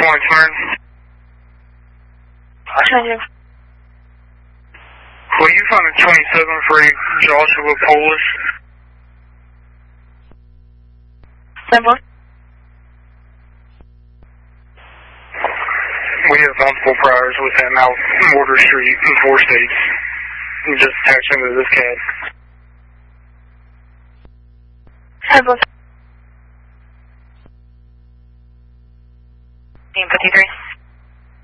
morning, Smyrn. Change. Will you find a 27 for a Joshua Polish? Simple. We have multiple priors within Mortar Street in 4 states. Just attach them to this cab. Simple.